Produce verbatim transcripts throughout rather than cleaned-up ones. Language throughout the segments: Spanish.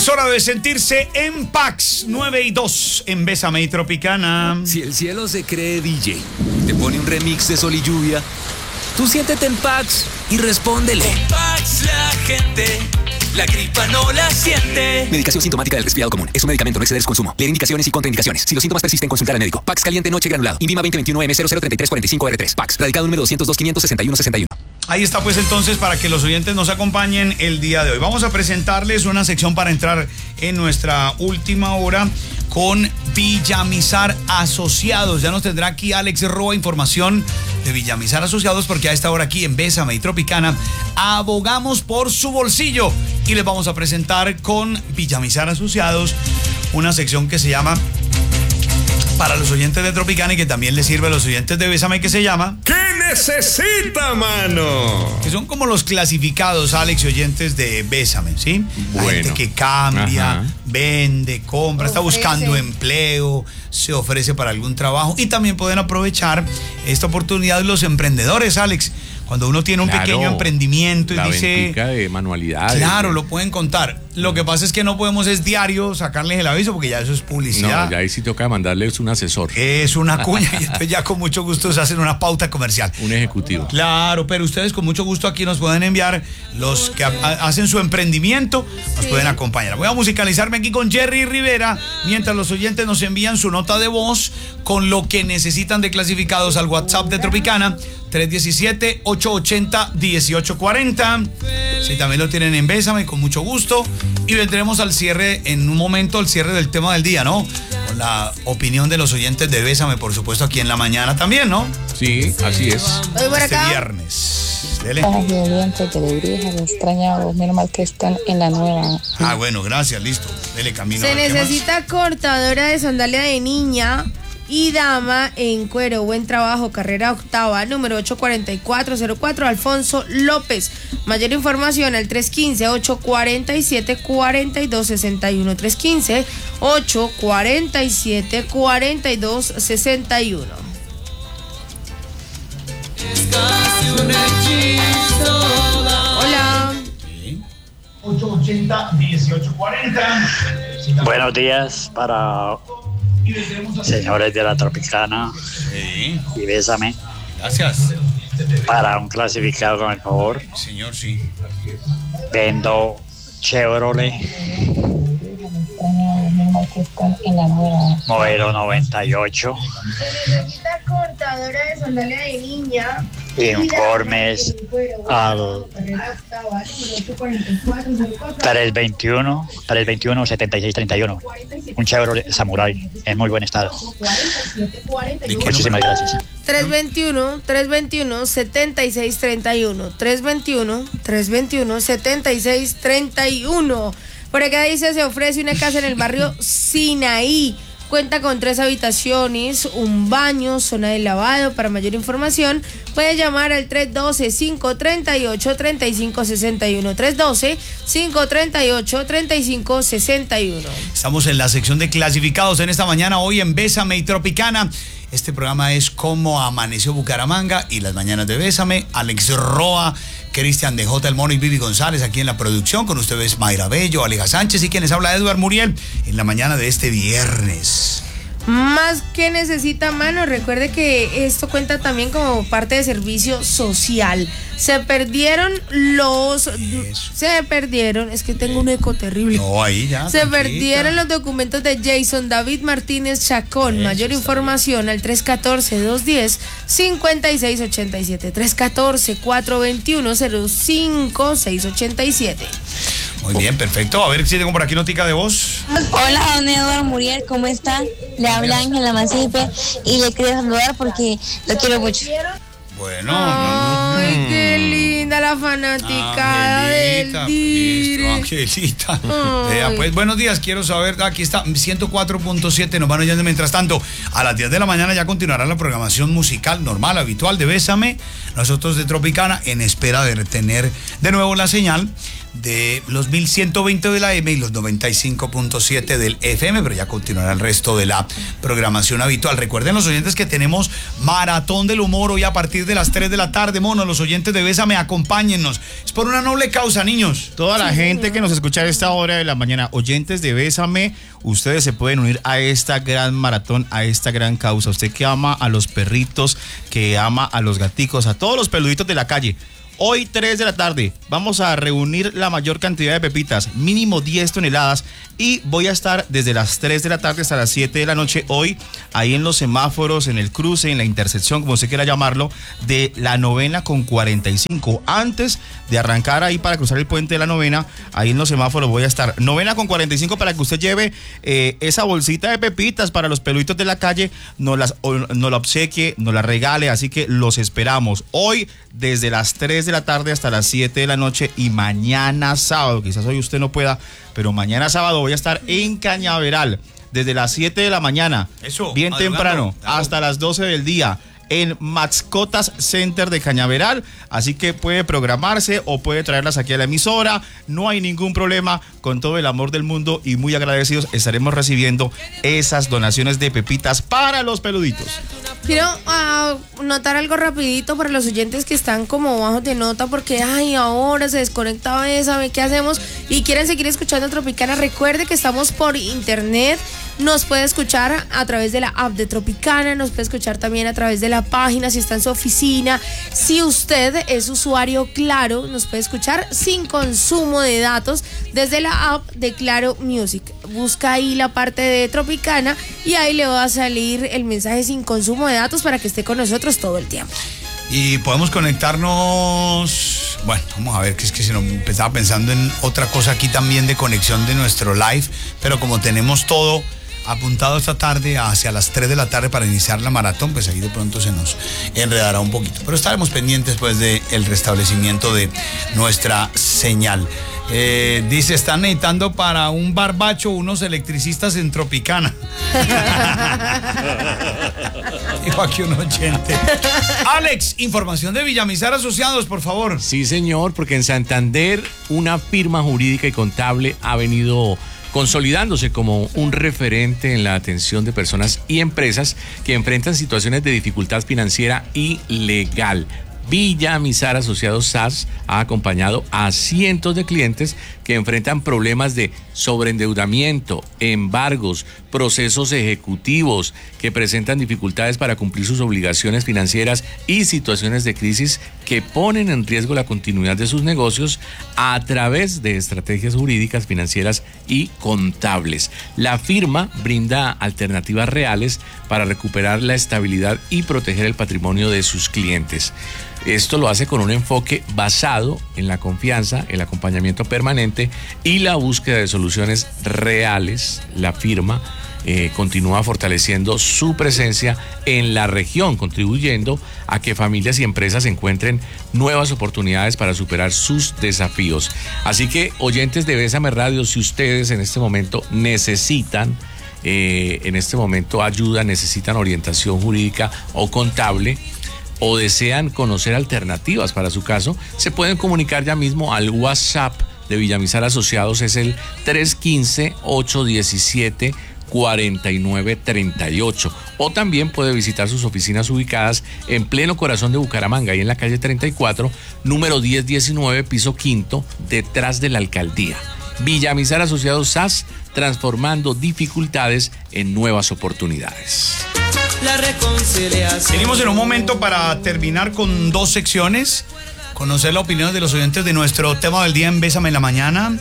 Es hora de sentirse en Pax. Nueve y dos en Bésame y Tropicana. Si el cielo se cree D J, te pone un remix de Sol y Lluvia, tú siéntete en Pax y respóndele. En Pax la gente, la gripa no la siente. Medicación sintomática del resfriado común. Es un medicamento, no exceder su consumo. Leer indicaciones y contraindicaciones. Si los síntomas persisten, consultar al médico. Pax caliente noche granulado. INVIMA veinte veintiuno M cero cero treinta y tres cuarenta y cinco R tres. Pax. Radicado número doscientos dos, quinientos sesenta y uno, sesenta y uno. Ahí está pues entonces para que los oyentes nos acompañen el día de hoy. Vamos a presentarles una sección para entrar en nuestra última hora con Villamizar Asociados. Ya nos tendrá aquí Alex Roa información de Villamizar Asociados, porque a esta hora aquí en Bésame y Tropicana abogamos por su bolsillo y les vamos a presentar con Villamizar Asociados una sección que se llama, para los oyentes de Tropicana y que también les sirve a los oyentes de Bésame, que se llama ¿Qué necesita, mano? Que son como los clasificados, Alex, y oyentes de Bésame, ¿sí? La Bueno. gente que cambia, Ajá. vende, compra, está Ofrece. buscando empleo, se ofrece para algún trabajo, y también pueden aprovechar esta oportunidad los emprendedores, Alex. Cuando uno tiene un Claro, pequeño emprendimiento y la dice... ventica de manualidades. Claro, lo pueden contar. Lo que pasa es que no podemos es diario sacarles el aviso, porque ya eso es publicidad. No, ya ahí sí toca mandarles un asesor, Es una cuña y entonces ya con mucho gusto se hacen una pauta comercial. un ejecutivo. Claro, pero ustedes con mucho gusto aquí nos pueden enviar los que ha- hacen su emprendimiento, nos pueden acompañar. Voy a musicalizarme aquí con Jerry Rivera, mientras los oyentes nos envían su nota de voz con lo que necesitan de clasificados al WhatsApp de Tropicana, tres uno siete, ocho ocho cero, uno ocho cuatro cero. Si también lo tienen en Bésame, con mucho gusto. Y vendremos al cierre, en un momento, al cierre del tema del día, ¿no? Con la opinión de los oyentes de Bésame, por supuesto, aquí en la mañana también, ¿no? Sí, así es. Voy por Este acá. viernes. Dele. Buenos días, oyentes de Lebrija, los extrañados, menos mal que están en la nueva. Ah, bueno, gracias, listo. Dele camino. Se a ver qué más. necesita cortadora de sandalia de niña y dama en cuero. Buen trabajo, carrera octava, número ocho cuatro cuatro cero cuatro, Alfonso López. Mayor información al tres uno cinco, ocho cuatro siete, cuatro dos seis uno. tres uno cinco, ocho cuatro siete, cuatro dos seis uno. Hola. ocho ocho cero, uno ocho cuatro cero. Buenos días para señores de la Tropicana Sí, y Bésame. gracias. Para un clasificado, con el favor. Señor, sí. Vendo Chevrolet Extrañados, menos mal que están en la nueva. modelo noventa y ocho, Se necesita cortadora de sandalia de niña. informes al tres veintiuno, tres veintiuno, setenta y seis treinta y uno. Un Chevrolet Samurai en muy buen estado. ¿De qué Muchísimas número? gracias. tres veintiuno, tres veintiuno, setenta y seis treinta y uno. tres veintiuno, tres veintiuno, setenta y seis treinta y uno. Por acá dice, se ofrece una casa en el barrio Sinaí. Cuenta con tres habitaciones, un baño, zona de lavado. Para mayor información, puede llamar al tres uno dos, cinco tres ocho, tres cinco seis uno. tres uno dos, cinco tres ocho, tres cinco seis uno. Estamos en la sección de clasificados en esta mañana, hoy en Bésame y Tropicana. Este programa es Cómo Amaneció Bucaramanga y las mañanas de Bésame. Alex Roa, Cristian de J. El Mono y Vivi González aquí en la producción. Con ustedes Mayra Bello, Aleja Sánchez y quienes habla Eduard Muriel en la mañana de este viernes. Más que necesita mano, recuerde que esto cuenta también como parte de servicio social. Se perdieron los... Eso. Se perdieron, es que tengo un eco terrible. No, ahí ya. Se tranquilita. perdieron los documentos de Jason David Martínez Chacón. Eso Mayor está información al tres uno cuatro, dos uno cero, cinco seis ocho siete. tres uno cuatro, cuatro dos uno, cero cinco seis ocho siete. Muy bien, perfecto. A ver si tengo por aquí notica de voz. Hola, don Eduardo Muriel, ¿cómo está? Le habla Ángela Macipe y le quiero saludar porque lo quiero mucho. Bueno. Ay, qué linda la fanaticada del Angelita, Dire. listo, Angelita. Ay. Vea, pues buenos días, quiero saber, aquí está ciento cuatro punto siete, nos van oyendo. Mientras tanto, a las diez de la mañana ya continuará la programación musical normal, habitual de Bésame. Nosotros de Tropicana, en espera de tener de nuevo la señal de los mil ciento veinte de la M y los noventa y cinco punto siete del F M, pero ya continuará el resto de la programación habitual. Recuerden los oyentes que tenemos Maratón del Humor hoy a partir de las tres de la tarde, mono. Los los oyentes de Bésame, acompáñennos. Es por una noble causa, niños. Toda la gente que nos escucha a esta hora de la mañana, oyentes de Bésame, ustedes se pueden unir a esta gran maratón, a esta gran causa. Usted que ama a los perritos, que ama a los gaticos, a todos los peluditos de la calle. Hoy, tres de la tarde, vamos a reunir la mayor cantidad de pepitas, mínimo diez toneladas, y voy a estar desde las tres de la tarde hasta las siete de la noche hoy, ahí en los semáforos, en el cruce, en la intersección, como usted quiera llamarlo, de la novena con cuarenta y cinco. Antes de arrancar ahí para cruzar el puente de la novena, ahí en los semáforos voy a estar. Novena con cuarenta y cinco para que usted lleve eh, esa bolsita de pepitas para los peluditos de la calle, nos, las, nos la obsequie, nos la regale, así que los esperamos hoy desde las tres de la tarde hasta las siete de la noche, y mañana sábado, quizás hoy usted no pueda, pero mañana sábado voy a estar en Cañaveral desde las siete de la mañana, Eso, bien madrugando, temprano, claro, hasta las doce del día, en Mascotas Center de Cañaveral, así que puede programarse o puede traerlas aquí a la emisora, no hay ningún problema, con todo el amor del mundo y muy agradecidos estaremos recibiendo esas donaciones de pepitas para los peluditos. Quiero uh, notar algo rapidito para los oyentes que están como bajos de nota porque, ay, ahora se desconecta Bésame, ¿qué hacemos? Y quieren seguir escuchando Tropicana. Recuerde que estamos por internet, nos puede escuchar a través de la app de Tropicana, nos puede escuchar también a través de la página si está en su oficina. Si usted es usuario Claro, nos puede escuchar sin consumo de datos desde la app de Claro Music. Busca ahí la parte de Tropicana y ahí le va a salir el mensaje sin consumo de datos para que esté con nosotros todo el tiempo. Y podemos conectarnos. Bueno, vamos a ver, que es que se nos estaba pensando en otra cosa aquí también de conexión de nuestro live, pero como tenemos todo apuntado esta tarde hacia las tres de la tarde para iniciar la maratón, pues ahí de pronto se nos enredará un poquito, pero estaremos pendientes pues del restablecimiento de nuestra señal. Eh, dice, están necesitando para un barbacho unos electricistas en Tropicana. Dijo aquí un oyente. Alex, información de Villamizar Asociados, por favor. Sí, señor, porque en Santander una firma jurídica y contable ha venido consolidándose como un referente en la atención de personas y empresas que enfrentan situaciones de dificultad financiera y legal. Villamizar Asociados S A S ha acompañado a cientos de clientes que enfrentan problemas de sobreendeudamiento, embargos, procesos ejecutivos, que presentan dificultades para cumplir sus obligaciones financieras y situaciones de crisis que ponen en riesgo la continuidad de sus negocios a través de estrategias jurídicas, financieras y contables. La firma brinda alternativas reales para recuperar la estabilidad y proteger el patrimonio de sus clientes. Esto lo hace con un enfoque basado en la confianza, el acompañamiento permanente y la búsqueda de soluciones reales. La firma eh, continúa fortaleciendo su presencia en la región, contribuyendo a que familias y empresas encuentren nuevas oportunidades para superar sus desafíos. Así que, oyentes de Bésame Radio, si ustedes en este momento necesitan eh, en este momento ayuda, necesitan orientación jurídica o contable, o desean conocer alternativas para su caso, se pueden comunicar ya mismo al WhatsApp de Villamizar Asociados, es el tres uno cinco, ocho uno siete, cuatro nueve tres ocho, o también puede visitar sus oficinas ubicadas en pleno corazón de Bucaramanga, y en la calle treinta y cuatro, número diez diecinueve, piso quinto, detrás de la alcaldía. Villamizar Asociados S A S, transformando dificultades en nuevas oportunidades. La reconciliación. Venimos en un momento para terminar con dos secciones, conocer la opinión de los oyentes de nuestro tema del día en Bésame en la Mañana.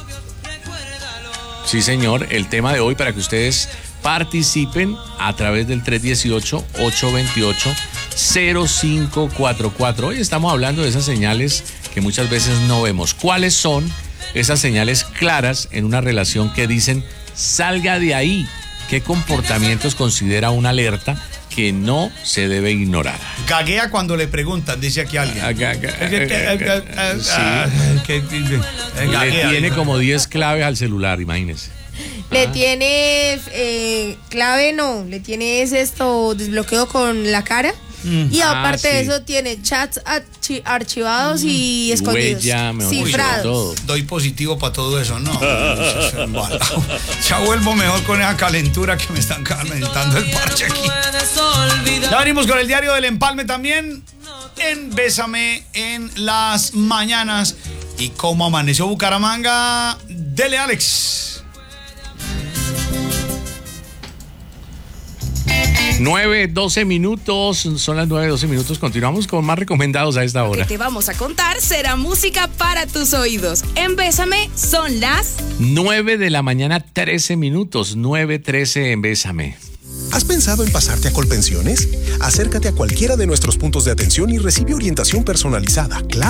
Sí, señor, el tema de hoy para que ustedes participen a través del tres uno ocho, ocho dos ocho, cero cinco cuatro cuatro. Hoy estamos hablando de esas señales que muchas veces no vemos. ¿Cuáles son esas señales claras en una relación que dicen salga de ahí? ¿Qué comportamientos considera una alerta que no se debe ignorar? Gaguea cuando le preguntan, dice aquí alguien. Le tiene como diez claves al celular, imagínese. Le Ah. tienes eh, clave, no, le tienes esto, desbloqueo con la cara. Mm. Y Ah, aparte de sí. eso tiene chats archi- archivados y escondidos, Huella, mejor dicho, cifrados. todo. Doy positivo para todo eso, no. Ya vuelvo mejor con esa calentura que me están calentando el parche aquí. Ya venimos con el diario del empalme también. en Bésame en las mañanas. ¿Y cómo amaneció Bucaramanga? Dele, Alex. nueve, doce minutos, son las nueve, doce minutos. Continuamos con más recomendados a esta hora. Lo que te vamos a contar será música para tus oídos. En Bésame son las nueve de la mañana, trece minutos. nueve trece en Bésame. ¿Has pensado en pasarte a Colpensiones? Acércate a cualquiera de nuestros puntos de atención y recibe orientación personalizada, claro.